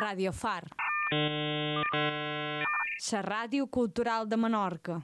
Radio Far, la ràdio cultural de Menorca.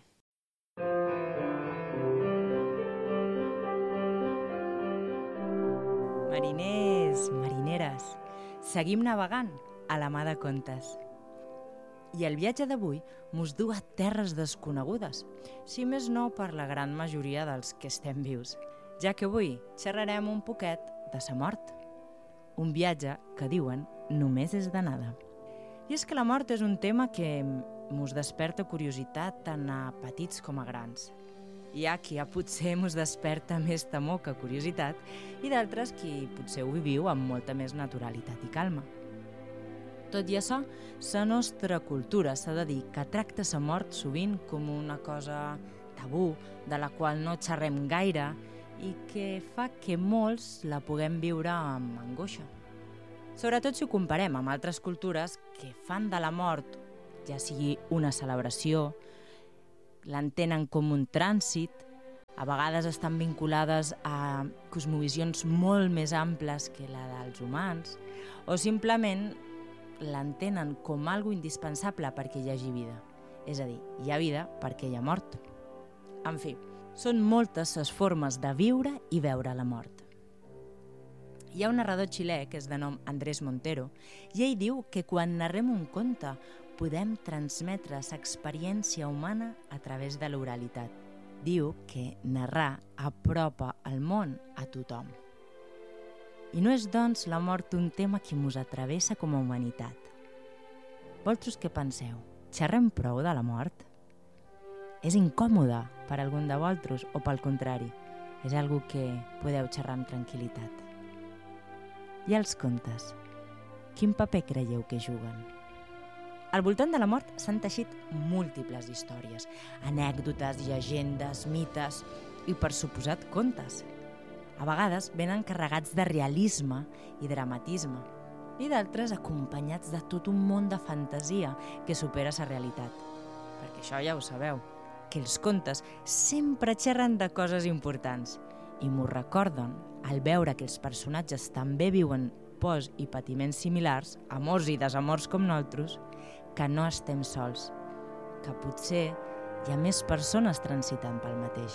Mariners, marineres, seguim navegant a la mà de contes. I el viatge d'avui mos du a terres desconegudes, si més no per la gran majoria dels que estem vius, ja que avui xerrarem un poquet de sa mort. Un viatge que diuen només és d'anada. I és que la mort és un tema que mos desperta curiositat tant a petits com a grans. Hi ha qui potser mos desperta més temor que curiositat i d'altres qui potser ho viviu amb molta més naturalitat i calma. Tot i això, la nostra cultura s'ha de dir que tracta la mort sovint com una cosa tabú, de la qual no xerrem gaire i que fa que molts la puguem viure amb angoixa. Sobretot si ho comparem amb altres cultures que fan de la mort, ja sigui una celebració, l'entenen com un trànsit, a vegades estan vinculades a cosmovisions molt més amples que la dels humans, o simplement l'entenen com algo indispensable perquè hi hagi vida. És a dir, hi ha vida perquè hi ha mort. En fi, són moltes les formes de viure i veure la mort. Hi ha un narrador xilè que és de nom Andrés Montero i ell diu que quan narrem un conte podem transmetre l'experiència humana a través de l'oralitat. Diu que narrar apropa el món a tothom. I no és, doncs, la mort un tema que mos atravessa com a humanitat. Vosaltres què penseu? Xerrem prou de la mort? És incòmode per a algun de vosaltres o pel contrari? És algo que podeu xerrar amb tranquil·litat? I els contes? Quin paper creieu que juguen? Al voltant de la mort s'han teixit múltiples històries, anècdotes, llegendes, mites i, per suposat, contes. A vegades venen carregats de realisme i dramatisme i d'altres acompanyats de tot un món de fantasia que supera la realitat. Perquè això ja ho sabeu, que els contes sempre xerren de coses importants i m'ho recorden al veure que els personatges també viuen pors i patiments similars, amors i desamors com nosaltres, que no estem sols, que potser hi ha més persones transitant pel mateix.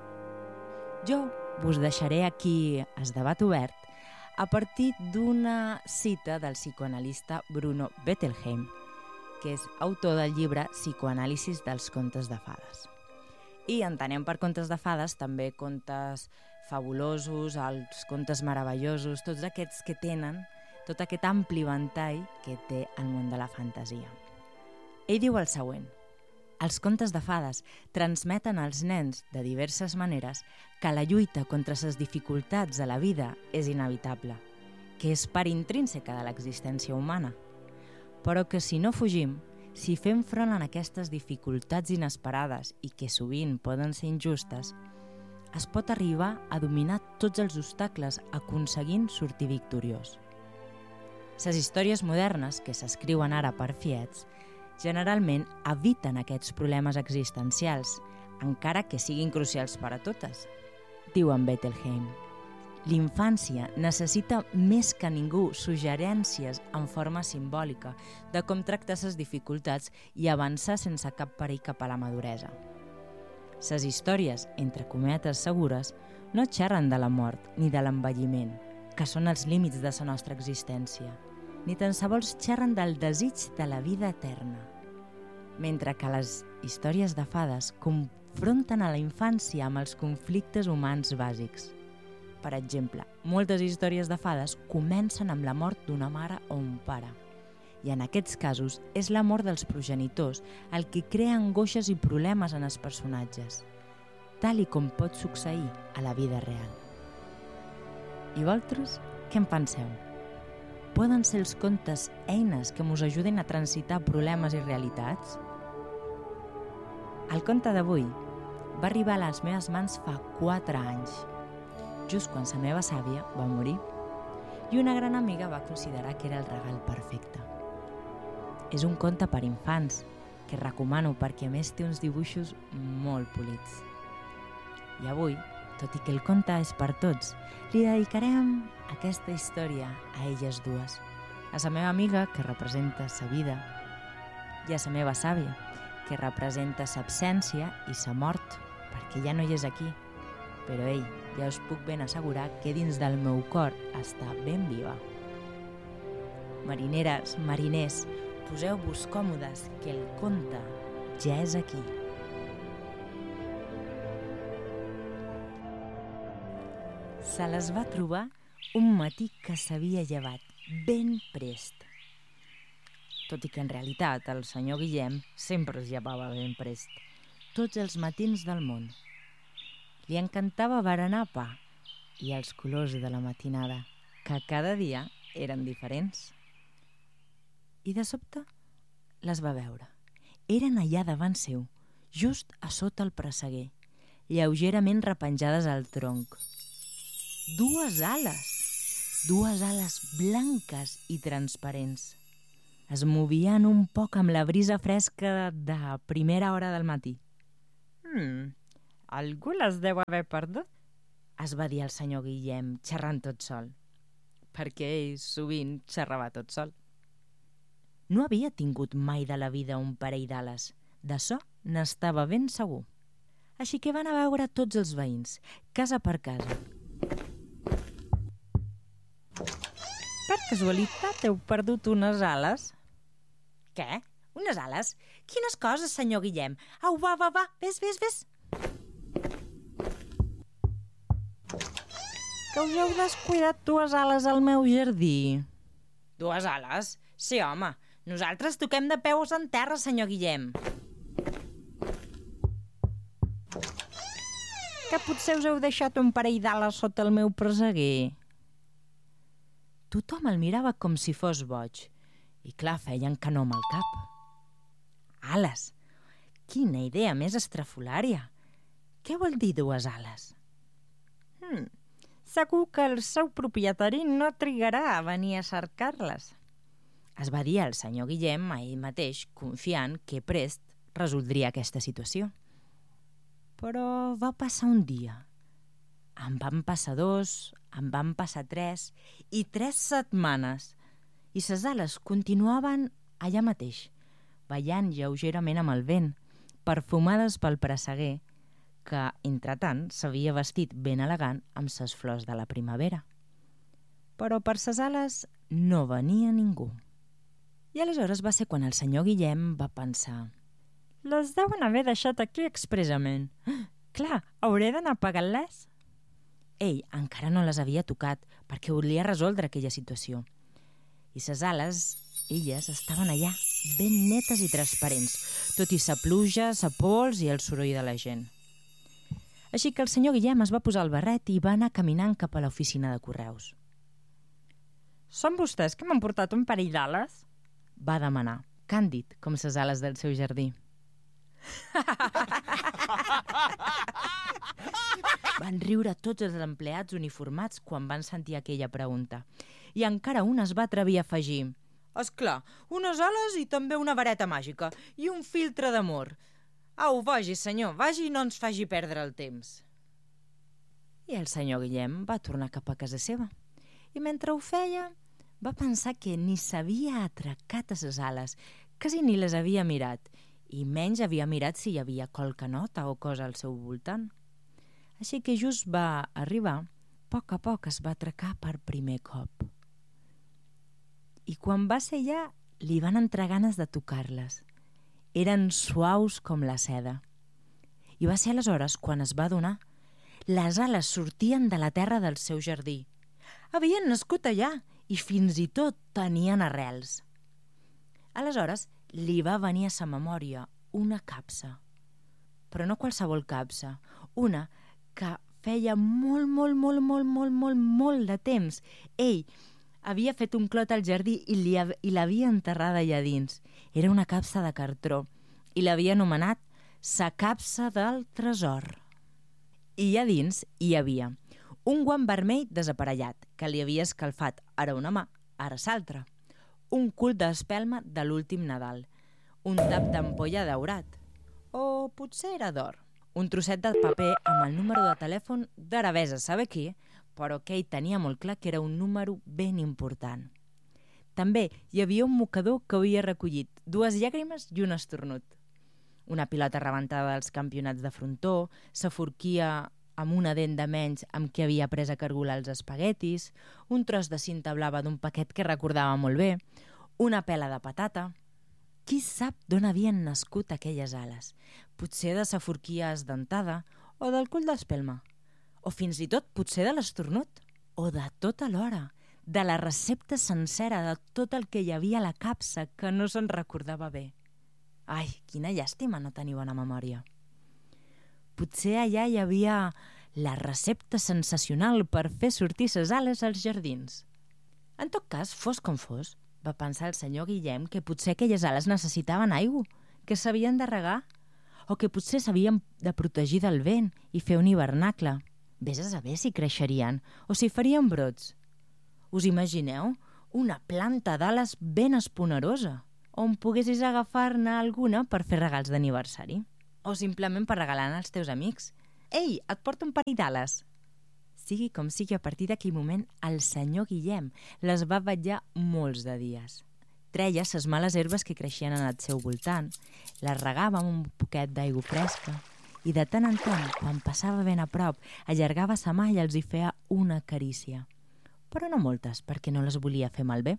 Jo vos deixaré aquí el debat obert a partir d'una cita del psicoanalista Bruno Bettelheim, que és autor del llibre Psicoanàlisis dels contes de fades. I entenem per contes de fades també contes fabulosos, els contes meravellosos, tots aquests que tenen tot aquest ampli ventall que té el món de la fantasia. Ell diu el següent: els contes de fades transmeten als nens de diverses maneres que la lluita contra les dificultats de la vida és inevitable, que és part intrínseca de l'existència humana, però que si no fugim, si fem front a aquestes dificultats inesperades i que sovint poden ser injustes, es pot arribar a dominar tots els obstacles aconseguint sortir victoriós. Les històries modernes, que s'escriuen ara per fiets, generalment eviten aquests problemes existencials, encara que siguin crucials per a totes. Diu en Bettelheim: l'infància necessita més que ningú suggerències en forma simbòlica de com tractar les dificultats i avançar sense cap perill cap a la maduresa. Les històries, entre cometes segures, no xerren de la mort ni de l'envelliment, que són els límits de la nostra existència, ni tan sols xerren del desig de la vida eterna, mentre que les històries de fades confronten a la infància amb els conflictes humans bàsics. Per exemple, moltes històries de fades comencen amb la mort d'una mare o un pare, i en aquests casos és la mort dels progenitors el que crea angoixes i problemes en els personatges, tal i com pot succeir a la vida real. I vosaltres, què en penseu? Poden ser els contes eines que mos ajuden a transitar problemes i realitats? El conte d'avui va arribar a les meves mans fa 4 anys, just quan la meva sàvia va morir, i una gran amiga va considerar que era el regal perfecte. És un conte per infants, que recomano perquè a més té uns dibuixos molt polits. I avui, tot i que el conte és per tots, li dedicarem aquesta història a elles dues, a sa meva amiga, que representa sa vida, i a sa meva sàvia, que representa sa absència i sa mort, perquè ja no hi és aquí. Però ell, ja us puc ben assegurar que dins del meu cor està ben viva. Marineres, mariners, poseu-vos còmodes, que el conte ja és aquí. Se les va trobar un matí que s'havia llevat ben prest. Tot i que en realitat el senyor Guillem sempre es llevava ben prest, tots els matins del món. Li encantava berenar pa i els colors de la matinada, que cada dia eren diferents. I de sobte les va veure. Eren allà davant seu, just a sota el presseguer, lleugerament repenjades al tronc. Dues ales blanques i transparents. Es movien un poc amb la brisa fresca de primera hora del matí. Algú les deu haver perdut, es va dir el senyor Guillem, xerrant tot sol, perquè ell sovint xerrava tot sol. No havia tingut mai de la vida un parell d'ales, d'açò n'estava ben segur. Així que van a veure tots els veïns, casa per casa. Per casualitat heu perdut unes ales? Què? Unes ales? Quines coses, senyor Guillem? Au, va, vés. Que us heu descuidat dues ales al meu jardí. Dues ales? Sí, home. Nosaltres toquem de peus en terra, senyor Guillem. Que potser us heu deixat un parell d'ales sota el meu presseguer. Tothom el mirava com si fos boig. I clar, feien que no amb el cap. Ales! Quina idea més estrafolària! Què vol dir dues ales? Segur que el seu propietari no trigarà a venir a cercar-les. Es va dir el senyor Guillem a ell mateix, confiant que prest resoldria aquesta situació. Però va passar un dia. En van passar 2, en van passar 3 i 3 setmanes. I ses ales continuaven allà mateix, ballant lleugerament amb el vent, perfumades pel presseguer, que, entretant, s'havia vestit ben elegant amb ses flors de la primavera. Però per ses ales no venia ningú. I aleshores va ser quan el senyor Guillem va pensar: les deuen haver deixat aquí expressament. Clar, hauré d'anar pagant-les? Ell encara no les havia tocat perquè volia resoldre aquella situació. I ses ales, elles, estaven allà, ben netes i transparents, tot i sa pluja, sa pols i el soroll de la gent. Així que el senyor Guillem es va posar el barret i va anar caminant cap a l'oficina de correus. Són vostès que m'han portat un parell d'ales? Va demanar, càndid com ses ales del seu jardí. Van riure tots els empleats uniformats quan van sentir aquella pregunta. I encara un es va atrevir a afegir: esclar, unes ales i també una vareta màgica i un filtre d'amor. Au, vagi, senyor, vagi i no ens faci perdre el temps. I el senyor Guillem va tornar cap a casa seva. I mentre ho feia, va pensar que ni s'havia atracat a ses ales, quasi ni les havia mirat, i menys havia mirat si hi havia qualque nota o cosa al seu voltant. Així que just va arribar, a poc es va atracar per primer cop. I quan va ser allà, li van entrar ganes de tocar-les. Eren suaus com la seda. I va ser aleshores quan es va adonar. Les ales sortien de la terra del seu jardí. Havien nascut allà i fins i tot tenien arrels. Aleshores li va venir a sa memòria una capsa. Però no qualsevol capsa, una que feia molt de temps ell havia fet un clot al jardí i l'havia enterrada allà dins. Era una capsa de cartró i l'havia anomenat sa capsa del tresor. I allà dins hi havia un guant vermell desaparellat que li havia escalfat ara una mà, ara l'altra, un cul d'espelma de l'últim Nadal, un tap d'ampolla daurat, o potser era d'or, un trosset de paper amb el número de telèfon d'ara vés a saber qui, però que ell tenia molt clar que era un número ben important. També hi havia un mocador que havia recollit 2 llàgrimes i un esternut. Una pilota rebentada dels campionats de frontó, s'aforquia amb una dent de menys amb què havia après a cargolar els espaguetis, un tros de cinta blava d'un paquet que recordava molt bé, una pela de patata. Qui sap d'on havien nascut aquelles ales? Potser de sa forquilla esdentada o del cul d'espelma. O fins i tot potser de l'esternut. O de tot alhora. De la recepta sencera de tot el que hi havia a la capsa que no se'n recordava bé. Ai, quina llàstima no tenir bona memòria. Potser allà hi havia la recepta sensacional per fer sortir ses ales als jardins. En tot cas, fos com fos, va pensar el senyor Guillem que potser aquelles ales necessitaven aigua, que s'havien de regar, o que potser s'havien de protegir del vent i fer un hivernacle. Vés a saber si creixerien o si farien brots. Us imagineu una planta d'ales ben esponerosa, on poguessis agafar-ne alguna per fer regals d'aniversari. O simplement per regalar als teus amics. Ei, et porto un parell d'ales. Sigui com sigui, a partir d'aquell moment, el senyor Guillem les va vetllar molts de dies. Treia ses males herbes que creixien en el seu voltant, les regava amb un poquet d'aigua fresca i de tant en tant, quan passava ben a prop, allargava sa mà i els hi feia una carícia. Però no moltes, perquè no les volia fer malbé.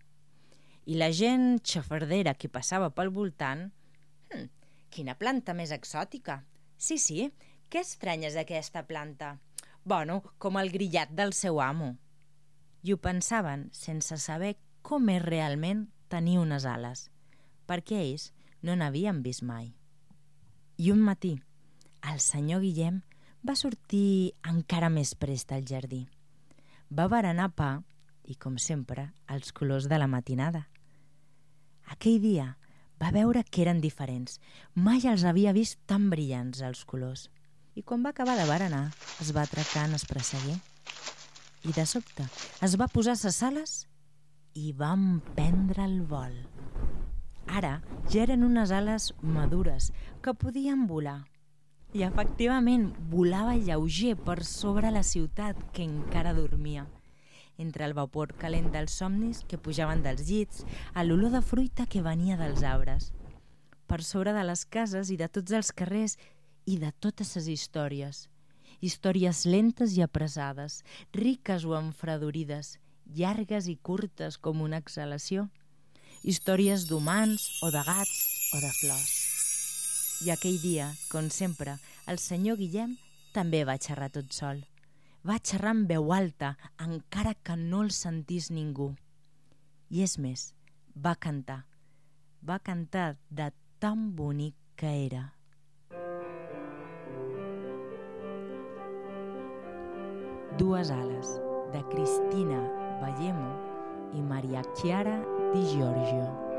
I la gent xafardera que passava pel voltant... Quina planta més exòtica! Sí, què estranya és aquesta planta? Bueno, com el grillat del seu amo. I ho pensaven sense saber com és realment tenir unes ales, perquè ells no n'havien vist mai. I un matí, el senyor Guillem va sortir encara més prest al jardí. Va berenar pa i, com sempre, els colors de la matinada. Aquell dia va veure que eren diferents. Mai els havia vist tan brillants, els colors. I quan va acabar de berenar, es va atracar en espresseguer. I de sobte es va posar ses ales i va emprendre el vol. Ara ja eren unes ales madures que podien volar. I efectivament volava lleuger per sobre la ciutat que encara dormia. Entre el vapor calent dels somnis que pujaven dels llits, a l'olor de fruita que venia dels arbres. Per sobre de les cases i de tots els carrers i de totes ses històries. Històries lentes i apressades, riques o enfredorides, llargues i curtes com una exhalació. Històries d'humans o de gats o de flors. I aquell dia, com sempre, el senyor Guillem també va xerrar tot sol. Va xerrar en veu alta, encara que no el sentís ningú. I és més, va cantar. Va cantar de tan bonic que era. Dues ales, de Cristina Ballemo i Maria Chiara Di Giorgio.